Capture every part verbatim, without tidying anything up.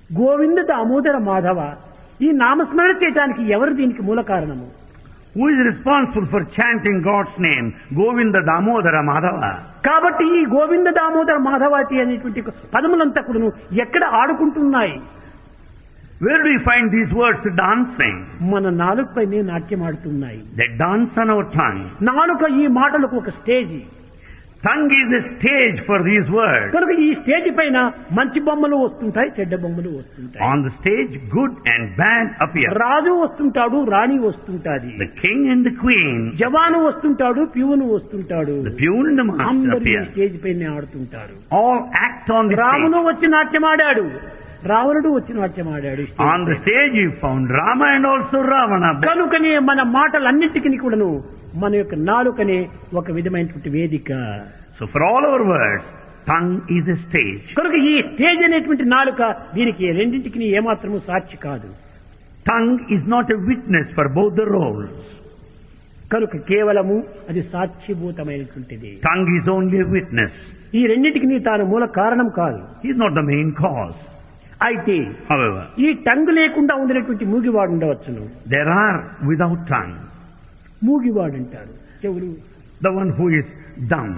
గోవింద దామోదర మాధవ ఈ నామస్మరణ చేయడానికి ఎవరు దీనికి మూల కారణము? Who is responsible for chanting God's name? Govinda Damodara Madhava. కాబట్టి ఈ గోవింద దామోదర మాధవాటి అనేటువంటి పదములంతా కూడాను ఎక్కడ ఆడుకుంటున్నాయి? Where do we find these words dancing? మన నాలుకపైనే నాట్యం ఆడుతున్నాయి. They dance on our tongue. నాలుక ఈ మాటలకు ఒక stage. Tongue is a stage for these words. కనుక ఈ స్టేజ్ పైన మంచి బొమ్మలు వస్తుంటాయి, చెడ్డ బొమ్మలు వస్తుంటాయి. On the stage, good and bad appear. రాజు వస్తుంటాడు, రాణి వస్తుంటాది. The king and the queen. జవాను వస్తుంటాడు, ప్యూను వస్తుంటాడు. The peon and the master అందరూ ఈ appear. స్టేజ్ పైన ఆడుతుంటారు. All act on the రామును stage. వచ్చి నాట్యం ఆడాడు, రావణుడు వచ్చి నాట్యం ఆడాడు. On the stage you found Rama and also Ravana. కనుకనే మన మాటలన్నింటికి కూడాను మన యొక్క నాలుకనే ఒక విధమైనటువంటి వేదిక. So for all our words, tongue is a stage. కనుక ఈ స్టేజ్ అనేటువంటి నాలుక దీనికి రెండింటికి ఏమాత్రము సాక్షి కాదు. Tongue is not a witness for both the roles. కనుక కేవలము అది సాక్షిభూతమైనటువంటిది. Tongue is only a witness. ఈ రెండింటికి తాను మూల కారణం కాదు. He is not the main cause. అయితే However, ఈ టంగ్ లేకుండా ఉండినటువంటి మూగివాడు ఉండవచ్చును. there are without tongue. మూగివాడు అంటారు చెవులు. The one who is dumb.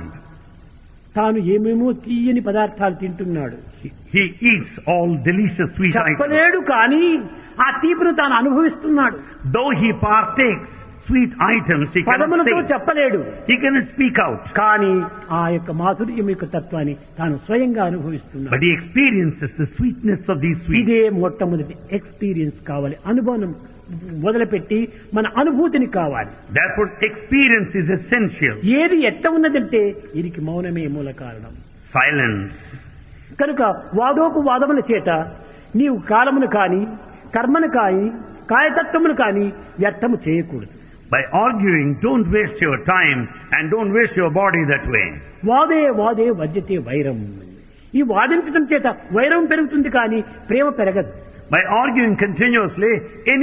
తాను ఏమేమో తీయని పదార్థాలు తింటున్నాడు. He, he eats all delicious sweet items. చెప్పలేడు కానీ ఆ తీపును తాను అనుభవిస్తున్నాడు. Though he partakes sweet items, he cannot పదములతో say. చెప్పలేడు He cannot speak out. కానీ ఆ యొక్క మాధుర్యం యొక్క తత్వాన్ని తాను స్వయంగా అనుభవిస్తున్నాడు. But he experiences the sweetness of these sweets. ఇదే మొట్టమొదటి ఎక్స్పీరియన్స్ కావాలి. అనుభవం మొదలుపెట్టి మన అనుభూతిని కావాలి. Therefore, experience is essential. ఏది ఎట్ట ఉన్నదంటే దీనికి మౌనమే మూల కారణం. Silence. కనుక వాదోపు వాదముల చేత నీవు కాలమును కాని కర్మను కాని కాయతత్వమును కాని వ్యర్థము చేయకూడదు. By arguing, don't waste your time and don't waste your body that way. వాదే వాదే వజ్యతే వైరం. ఈ వాదించడం చేత వైరం పెరుగుతుంది కానీ ప్రేమ పెరగదు. By arguing continuously, any